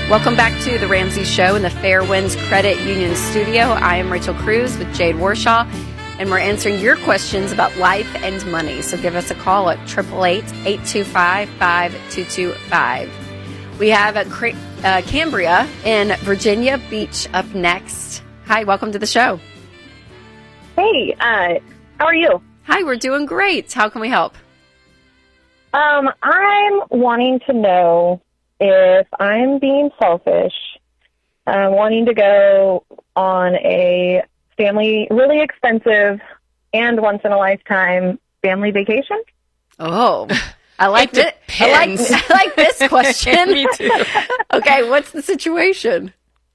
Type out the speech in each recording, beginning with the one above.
Welcome back to The Ramsey Show in the Fairwinds Credit Union studio. I am Rachel Cruz with Jade Warshaw, and we're answering your questions about life and money. So give us a call at 888-825-5225. We have Cambria in Virginia Beach up next. Hi, welcome to the show. Hey, how are you? Hi, we're doing great. How can we help? I'm wanting to know if I'm being selfish, wanting to go on a family, really expensive and once in a lifetime family vacation. Oh, I like it. I like this question. Me too. Okay, what's the situation?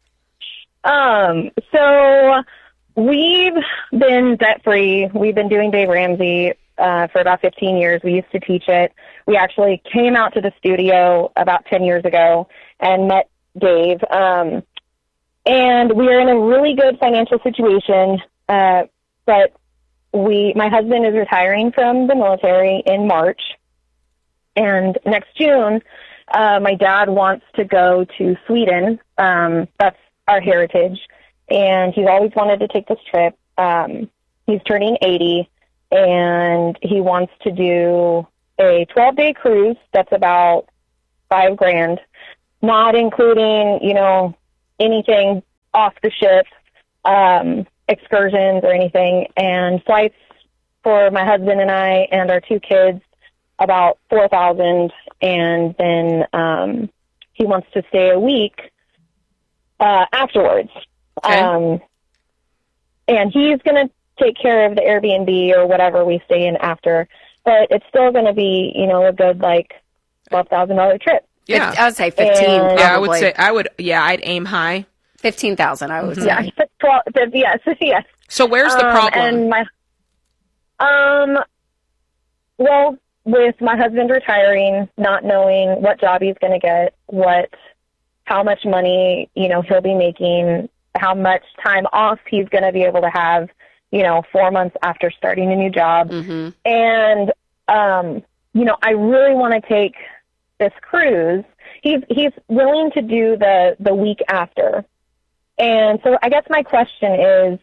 So we've been debt-free. We've been doing Dave Ramsey for about 15 years. We used to teach it. We actually came out to the studio about 10 years ago and met Dave. And we are in a really good financial situation, but my husband is retiring from the military in March. And next June, my dad wants to go to Sweden. That's our heritage. And he's always wanted to take this trip. He's turning 80, and he wants to do a 12-day cruise that's about $5,000, not including, anything off the ship, excursions or anything, and flights for my husband and I and our two kids, about $4,000, and then he wants to stay a week afterwards. Okay. And he's going to take care of the Airbnb or whatever we stay in after, but it's still going to be, a good, $12,000 trip. Yeah. I would say 15. And- Yeah, I'd aim high. 15,000, I would say. Yeah, 12, yes. So where's the problem? And well, with my husband retiring, not knowing what job he's going to get, how much money, he'll be making, how much time off he's going to be able to have, 4 months after starting a new job. Mm-hmm. And, I really want to take this cruise. He's willing to do the week after. And so I guess my question is,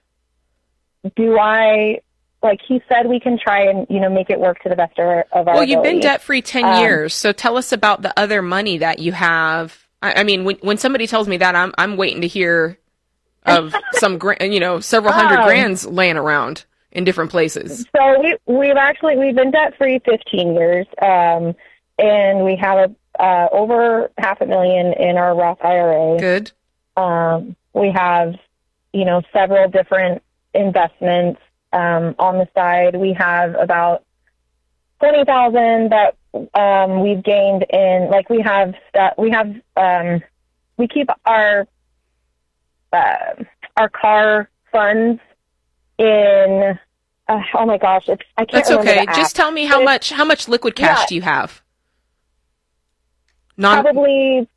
he said we can try and, make it work to the best of our ability. You've been debt-free 10 years, so tell us about the other money that you have. I mean, when somebody tells me that, I'm waiting to hear of some, several hundred grands laying around in different places. So we've been debt-free 15 years, and we have over $500,000 in our Roth IRA. Good. We have, several different investments on the side. We have about $20,000 that we've gained in, we keep our car funds in. Oh my gosh, I can't. That's remember okay. the app. Just tell me how much liquid cash do you have? Probably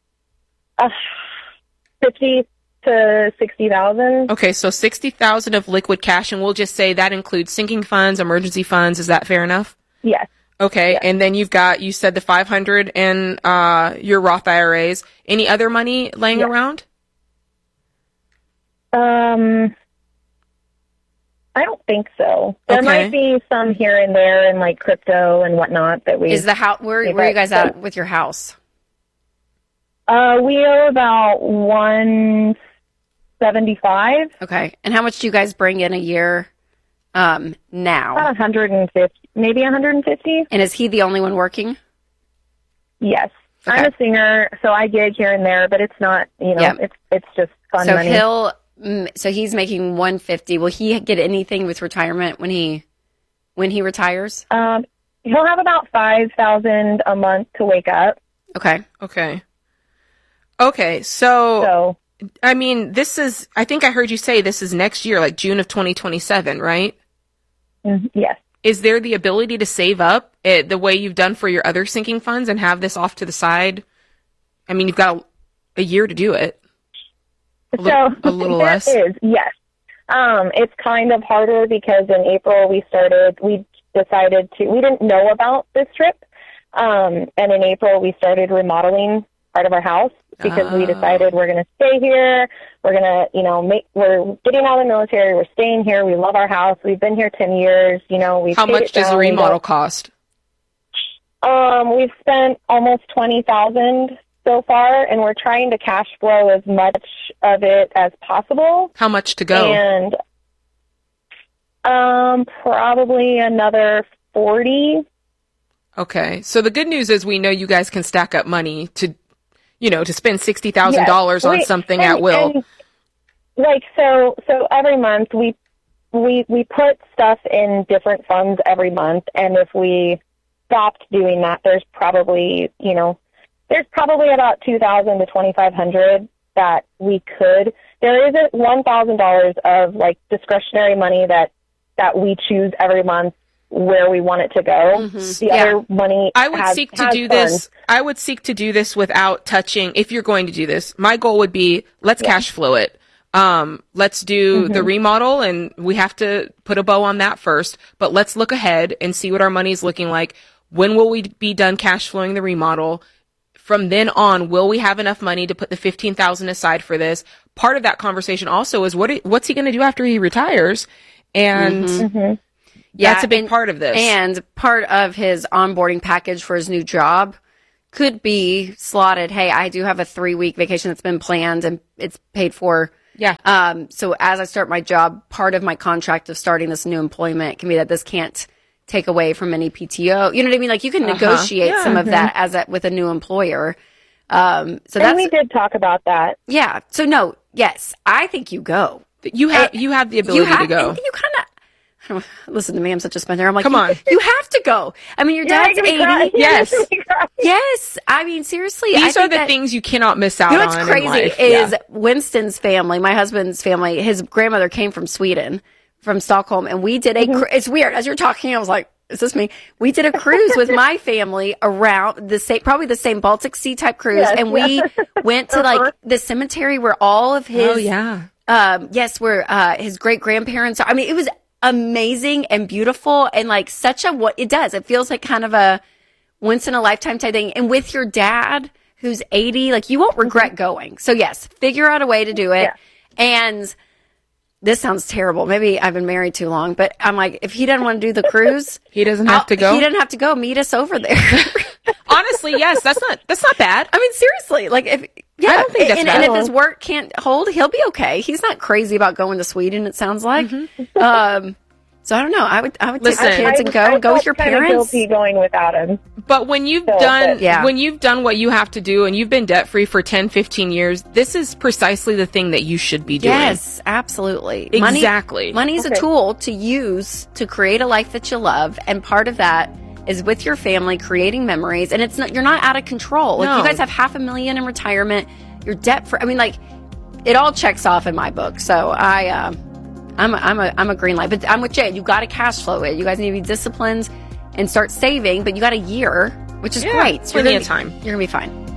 50 to 60,000. Okay, so 60,000 of liquid cash, and we'll just say that includes sinking funds, emergency funds. Is that fair enough? Yes. Okay, Yes. And then you said the 500 and your Roth IRAs. Any other money laying around? I don't think so. There might be some here and there in crypto and whatnot that we. Is the house? Where are you guys at with your house? We owe about $175. Okay, and how much do you guys bring in a year now? About 150, maybe 150. And is he the only one working? Yes. Okay. I'm a singer, so I gig here and there, but it's not, it's just fun money. So he's making 150. Will he get anything with retirement when he retires? He'll have about $5,000 a month to wake up. Okay. So I mean, I think I heard you say this is next year, June of 2027, right? Yes. Is there the ability to save up the way you've done for your other sinking funds and have this off to the side? I mean, you've got a year to do it. A little less? Is, yes. It's kind of harder because in April we didn't know about this trip. And in April we started remodeling part of our house because we decided we're going to stay here. We're going to, we're getting out of the military. We're staying here. We love our house. We've been here 10 years. How much does a remodel cost? We've spent almost $20,000 so far, and we're trying to cash flow as much of it as possible. How much to go? And probably another 40. Okay. So the good news is we know you guys can stack up money to, to spend $60,000 on something at will. And so every month we put stuff in different funds every month, and if we stopped doing that, there's probably about $2,000 to $2,500 that we could. There is $1,000 of discretionary money that we choose every month where we want it to go. The other money I would seek to do this without touching. If you're going to do this, my goal would be let's cash flow it. Let's do the remodel, and we have to put a bow on that first, but let's look ahead and see what our money is looking like. When will we be done cash flowing the remodel? From then on, will we have enough money to put the $15,000 aside for this? Part of that conversation also is what's he going to do after he retires? And that's a big part of this. And part of his onboarding package for his new job could be slotted, hey, I do have a 3-week vacation that's been planned and it's paid for. Yeah. So as I start my job, part of my contract of starting this new employment can be that this can't take away from any PTO. You know what I mean? You can negotiate some of that with a new employer. And we did talk about that. Yeah. So no, yes, I think you go. You have the ability to go. You kind of listen to me. I'm such a spender. I'm like, come on, you have to go. I mean, your dad's 80. Yes, yes. I mean, seriously, these are the things you cannot miss out on. What's crazy is Winston's family, my husband's family. His grandmother came from Sweden, from Stockholm, and we did it's weird. As you're talking, I was like, is this me? We did a cruise with my family around probably the same Baltic Sea type cruise. Yes, and we went to the cemetery where all of his, where his great grandparents are. I mean, it was amazing and beautiful and it feels like kind of a once in a lifetime type thing. And with your dad who's 80, you won't regret going. So yes, figure out a way to do it. Yeah. And this sounds terrible. Maybe I've been married too long, but I'm like, if he doesn't want to do the cruise, he doesn't have to go. He doesn't have to go. Meet us over there. Honestly, yes, that's not bad. I mean, seriously, I don't think that's bad. And if his work can't hold, he'll be okay. He's not crazy about going to Sweden. It sounds like. So I don't know. I would take the kids and go with your parents. Guilty going without him. But when you've done what you have to do and you've been debt free for 10, 15 years, this is precisely the thing that you should be doing. Yes, absolutely. Exactly. Money is a tool to use to create a life that you love, and part of that is with your family creating memories. And you're not out of control. No. You guys have $500,000 in retirement. You're debt free. I mean, it all checks off in my book. So I'm a green light, but I'm with Jay. You got to cash flow it. You guys need to be disciplined and start saving, but you got a year, which is great. So plenty of time. You're gonna be fine.